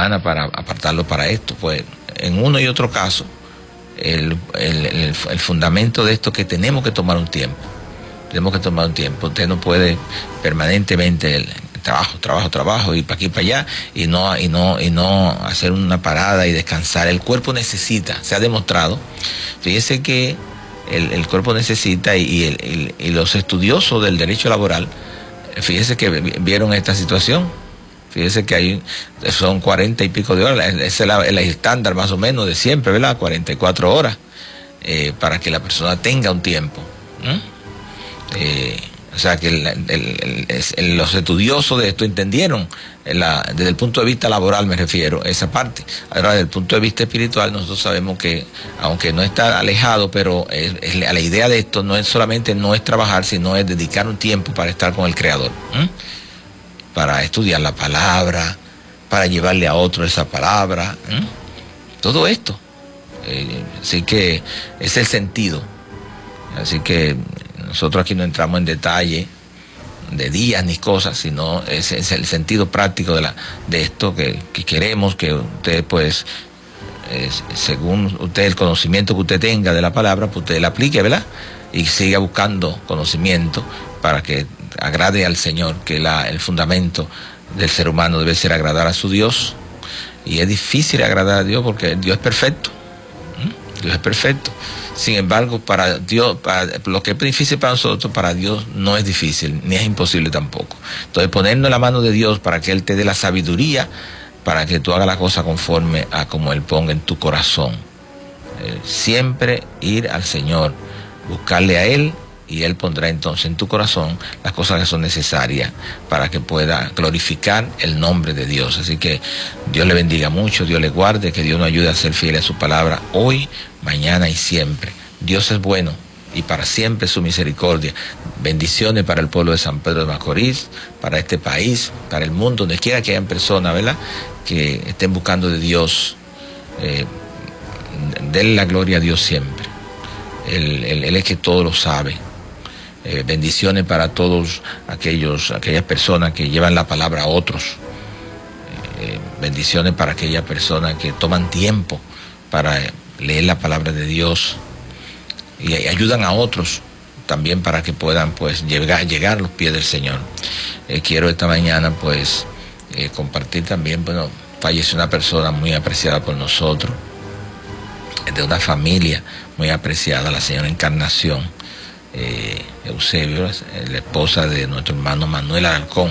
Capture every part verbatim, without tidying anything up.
semana para apartarlo para esto. Pues en uno y otro caso, el, el, el, el fundamento de esto es que tenemos que tomar un tiempo. Tenemos que tomar un tiempo. Usted no puede permanentemente el trabajo, trabajo, trabajo, y para aquí y para allá, y no, y no, y no hacer una parada y descansar. El cuerpo necesita, se ha demostrado. Fíjese que el, el cuerpo necesita, y, y, el, y los estudiosos del derecho laboral, fíjese que vieron esta situación. Fíjese que hay, son cuarenta y pico de horas, ese es el, el estándar más o menos de siempre, ¿verdad? cuarenta y cuatro horas, eh, para que la persona tenga un tiempo. ¿Mm? Eh, o sea que el, el, el, el, los estudiosos de esto entendieron, la, desde el punto de vista laboral me refiero, esa parte. Ahora, desde el punto de vista espiritual, nosotros sabemos que, aunque no está alejado, pero es, es, la idea de esto no es solamente no es trabajar, sino es dedicar un tiempo para estar con el Creador. ¿Mm? Para estudiar la palabra, para llevarle a otro esa palabra, ¿eh? Todo esto. Eh, así que es el sentido. Así que nosotros aquí no entramos en detalle de días ni cosas, sino es, es el sentido práctico de, la, de esto que, que queremos que usted, pues, es, según usted, el conocimiento que usted tenga de la palabra, pues usted la aplique, ¿verdad? Y siga buscando conocimiento para que agrade al Señor, que la, el fundamento del ser humano debe ser agradar a su Dios. Y es difícil agradar a Dios porque Dios es perfecto. ¿Mm? Dios es perfecto. Sin embargo, para Dios, para lo que es difícil para nosotros, para Dios no es difícil, ni es imposible tampoco. Entonces, ponernos en la mano de Dios para que Él te dé la sabiduría, para que tú hagas la cosa conforme a como Él ponga en tu corazón. Eh, siempre ir al Señor, buscarle a Él, y Él pondrá entonces en tu corazón las cosas que son necesarias para que pueda glorificar el nombre de Dios. Así que Dios le bendiga mucho, Dios le guarde, que Dios nos ayude a ser fiel a su palabra hoy, mañana y siempre. Dios es bueno y para siempre su misericordia. Bendiciones para el pueblo de San Pedro de Macorís, para este país, para el mundo, donde quiera que hayan personas, ¿verdad?, que estén buscando de Dios. Eh, denle la gloria a Dios siempre. Él, él, él es que todo lo sabe. Eh, bendiciones para todos aquellos, aquellas personas que llevan la palabra a otros. Eh, bendiciones para aquellas personas que toman tiempo para leer la palabra de Dios y, y ayudan a otros también para que puedan, pues, llegar, llegar a los pies del Señor. Eh, quiero esta mañana, pues, eh, compartir también, bueno, falleció una persona muy apreciada por nosotros, de una familia muy apreciada, la señora Encarnación eh, Eusebio, la esposa de nuestro hermano Manuel Alarcón,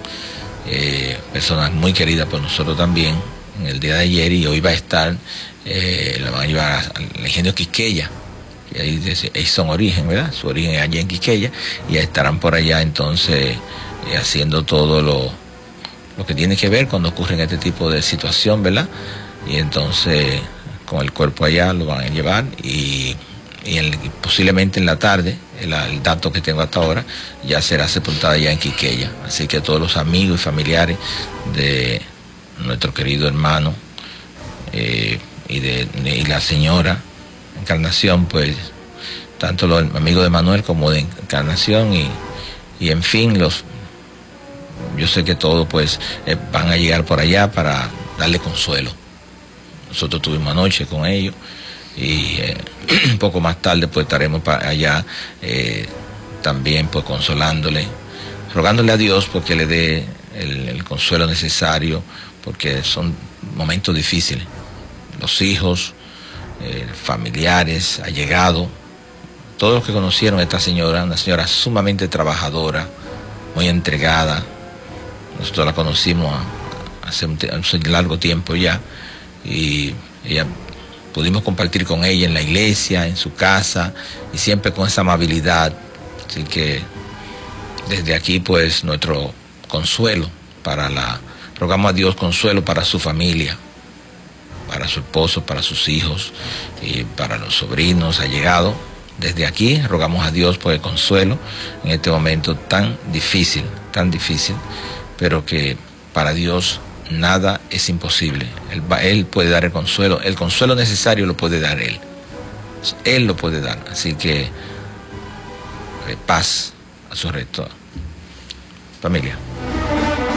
eh, persona muy querida por nosotros también, en el día de ayer, y hoy va a estar, eh, la van a llevar al ingenio Quisqueya, que ahí, ahí son origen, ¿verdad? Su origen es allá en Quisqueya, y ya estarán por allá entonces eh, haciendo todo lo, lo que tiene que ver cuando ocurren este tipo de situación, ¿verdad? Y entonces con el cuerpo allá lo van a llevar, y, y, el, y posiblemente en la tarde, el, el dato que tengo hasta ahora, ya será sepultada ya en Quisqueya. Así que todos los amigos y familiares de nuestro querido hermano eh, y de y la señora Encarnación, pues tanto los amigos de Manuel como de Encarnación, y, y en fin, los yo sé que todos, pues, eh, van a llegar por allá para darle consuelo. Nosotros estuvimos anoche con ellos, y eh, un poco más tarde pues estaremos para allá eh, también, pues, consolándole, rogándole a Dios porque le dé el, el consuelo necesario, porque son momentos difíciles. Los hijos, eh, familiares, allegados, todos los que conocieron a esta señora, una señora sumamente trabajadora, muy entregada. Nosotros la conocimos hace un, hace un largo tiempo ya, y ella, pudimos compartir con ella en la iglesia, en su casa, y siempre con esa amabilidad. Así que desde aquí, pues, nuestro consuelo para la, rogamos a Dios consuelo para su familia, para su esposo, para sus hijos y para los sobrinos allegados. Desde aquí rogamos a Dios por el consuelo en este momento tan difícil, tan difícil, pero que para Dios nada es imposible. Él, él puede dar el consuelo, el consuelo necesario lo puede dar Él. Él lo puede dar. Así que eh, paz a su resto. Familia.